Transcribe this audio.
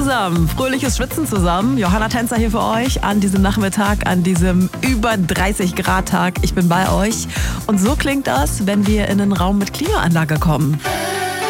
zusammen, fröhliches Schwitzen zusammen. Johanna Tänzer hier für euch an diesem Nachmittag, an diesem über 30 Grad Tag. Ich bin bei euch und so klingt das, wenn wir in einen Raum mit Klimaanlage kommen.